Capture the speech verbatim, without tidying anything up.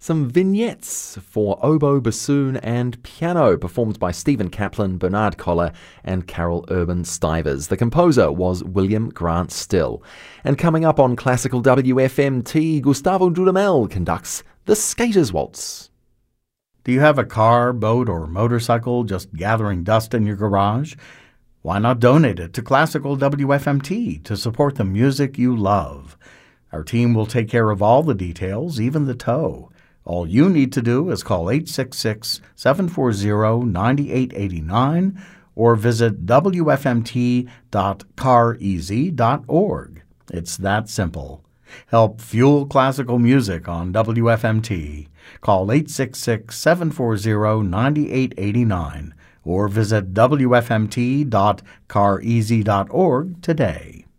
some vignettes for oboe, bassoon and piano, performed by Stephen Kaplan, Bernard Koller and Carol Urban Stivers. The composer was William Grant Still. And coming up on Classical W F M T, Gustavo Dudamel conducts The Skater's Waltz. Do you have a car, boat, or motorcycle just gathering dust in your garage? Why not donate it to Classical W F M T to support the music you love? Our team will take care of all the details, even the tow. All you need to do is call eight six six, seven four zero, nine eight eight nine or visit w f m t dot car easy dot org. It's that simple. Help fuel classical music on W F M T. Call eight six six, seven four zero, nine eight eight nine or visit w f m t dot car easy dot org today.